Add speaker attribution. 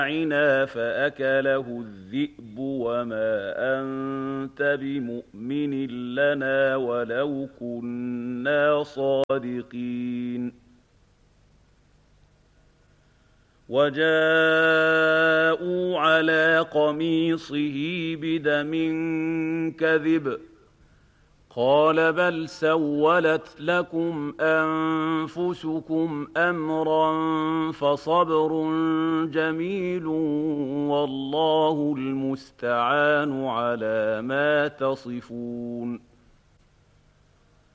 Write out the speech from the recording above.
Speaker 1: متاعنا فأكله الذئب وما أنت بمؤمن لنا ولو كنا صادقين وجاءوا على قميصه بدم كذب قال بل سولت لكم أنفسكم أمرا فصبر جميل والله المستعان على ما تصفون